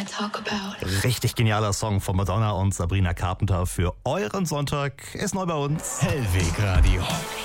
talk about. Richtig genialer Song von Madonna und Sabrina Carpenter für euren Sonntag. Ist neu bei uns. Hellweg Radio.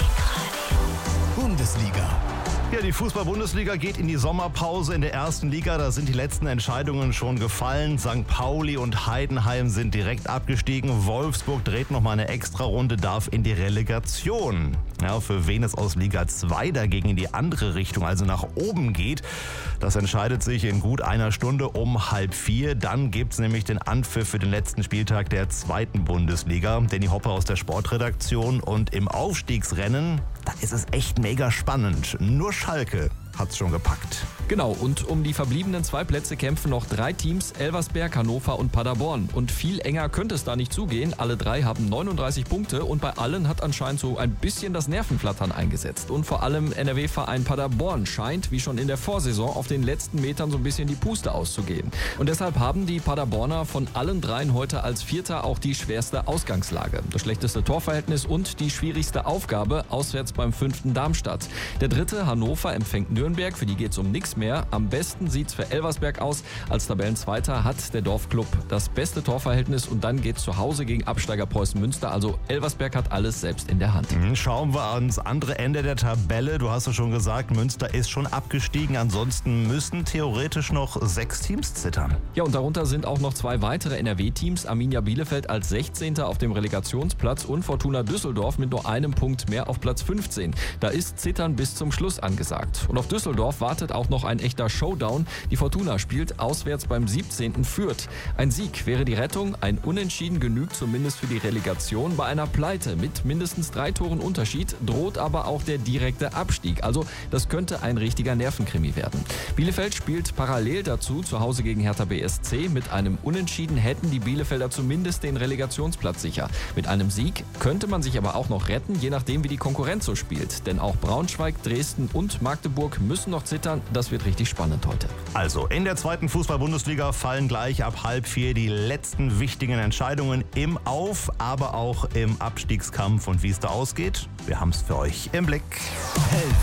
Bundesliga. Ja, die Fußball-Bundesliga geht in die Sommerpause in der ersten Liga. Da sind die letzten Entscheidungen schon gefallen. St. Pauli und Heidenheim sind direkt abgestiegen. Wolfsburg dreht nochmal eine Extra-Runde, darf in die Relegation. Ja, für wen es aus Liga 2 dagegen in die andere Richtung, also nach oben geht, das entscheidet sich in gut einer Stunde um 3:30. Dann gibt's nämlich den Anpfiff für den letzten Spieltag der zweiten Bundesliga. Danny Hoppe aus der Sportredaktion. Und im Aufstiegsrennen, da ist es echt mega spannend. Nur Schalke hat's schon gepackt. Genau, und um die verbliebenen 2 Plätze kämpfen noch 3 Teams, Elversberg, Hannover und Paderborn. Und viel enger könnte es da nicht zugehen. Alle 3 haben 39 Punkte und bei allen hat anscheinend so ein bisschen das Nervenflattern eingesetzt. Und vor allem NRW-Verein Paderborn scheint, wie schon in der Vorsaison, auf den letzten Metern so ein bisschen die Puste auszugehen. Und deshalb haben die Paderborner von allen 3 heute als Vierter auch die schwerste Ausgangslage. Das schlechteste Torverhältnis und die schwierigste Aufgabe auswärts beim 5. Darmstadt. Der 3. Hannover empfängt Nürnberg, für die geht's um nichts mehr. Am besten sieht's für Elversberg aus. Als Tabellenzweiter hat der Dorfklub das beste Torverhältnis und dann geht's zu Hause gegen Absteiger Preußen Münster. Also Elversberg hat alles selbst in der Hand. Schauen wir ans andere Ende der Tabelle. Du hast es schon gesagt, Münster ist schon abgestiegen. Ansonsten müssen theoretisch noch 6 Teams zittern. Ja, und darunter sind auch noch 2 weitere NRW-Teams. Arminia Bielefeld als 16. auf dem Relegationsplatz und Fortuna Düsseldorf mit nur einem Punkt mehr auf Platz 15. Da ist Zittern bis zum Schluss angesagt. Und auf Düsseldorf wartet auch noch ein echter Showdown. Die Fortuna spielt auswärts beim 17. Fürth. Ein Sieg wäre die Rettung, ein Unentschieden genügt zumindest für die Relegation. Bei einer Pleite mit mindestens 3 Toren Unterschied droht aber auch der direkte Abstieg. Also das könnte ein richtiger Nervenkrimi werden. Bielefeld spielt parallel dazu zu Hause gegen Hertha BSC. Mit einem Unentschieden hätten die Bielefelder zumindest den Relegationsplatz sicher. Mit einem Sieg könnte man sich aber auch noch retten, je nachdem wie die Konkurrenz so spielt. Denn auch Braunschweig, Dresden und Magdeburg müssen noch zittern. Das wird richtig spannend heute. Also in der zweiten Fußball-Bundesliga fallen gleich ab 3:30 die letzten wichtigen Entscheidungen im Auf-, aber auch im Abstiegskampf. Und wie es da ausgeht, wir haben es für euch im Blick. Hellweg.